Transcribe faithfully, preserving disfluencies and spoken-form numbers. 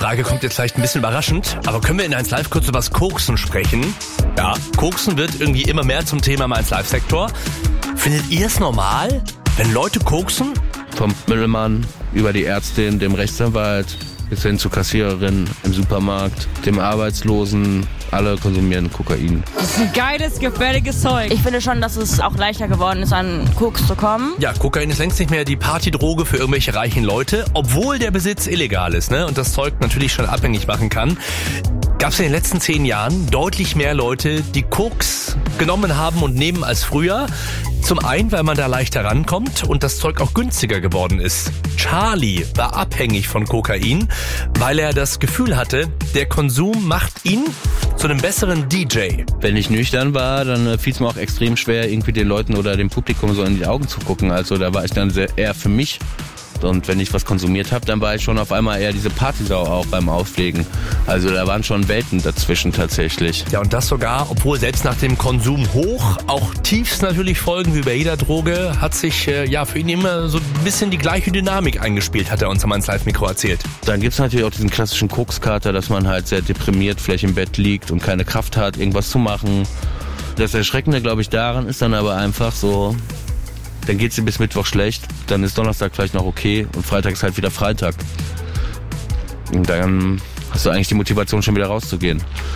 Frage kommt jetzt vielleicht ein bisschen überraschend, aber können wir in eins Live kurz über das Koksen sprechen? Ja, Koksen wird irgendwie immer mehr zum Thema im eins Live-Sektor. Findet ihr es normal, wenn Leute koksen? Vom Müllmann über die Ärztin, dem Rechtsanwalt, bis hin zur Kassiererin im Supermarkt, dem Arbeitslosen, alle konsumieren Kokain. Das ist ein geiles, gefährliches Zeug. Ich finde schon, dass es auch leichter geworden ist, an Koks zu kommen. Ja, Kokain ist längst nicht mehr die Partydroge für irgendwelche reichen Leute, obwohl der Besitz illegal ist, ne? Und das Zeug natürlich schon abhängig machen kann. Gab es in den letzten zehn Jahren deutlich mehr Leute, die Koks genommen haben und nehmen als früher. Zum einen, weil man da leichter rankommt und das Zeug auch günstiger geworden ist. Charlie war abhängig von Kokain, weil er das Gefühl hatte, der Konsum macht ihn zu einem besseren D J. Wenn ich nüchtern war, dann fiel es mir auch extrem schwer, irgendwie den Leuten oder dem Publikum so in die Augen zu gucken. Also da war ich dann sehr, eher für mich. Und wenn ich was konsumiert habe, dann war ich schon auf einmal eher diese Partysau auch beim Auflegen. Also da waren schon Welten dazwischen tatsächlich. Ja, und das sogar, obwohl selbst nach dem Konsum hoch, auch Tiefs natürlich folgen wie bei jeder Droge, hat sich äh, ja für ihn immer so ein bisschen die gleiche Dynamik eingespielt, hat er uns am eins Live-Mikro erzählt. Dann gibt's natürlich auch diesen klassischen Kokskater, dass man halt sehr deprimiert vielleicht im Bett liegt und keine Kraft hat, irgendwas zu machen. Das Erschreckende, glaube ich, daran ist dann aber einfach so, dann geht's dir bis Mittwoch schlecht, dann ist Donnerstag vielleicht noch okay und Freitag ist halt wieder Freitag. Und dann hast du eigentlich die Motivation, schon wieder rauszugehen.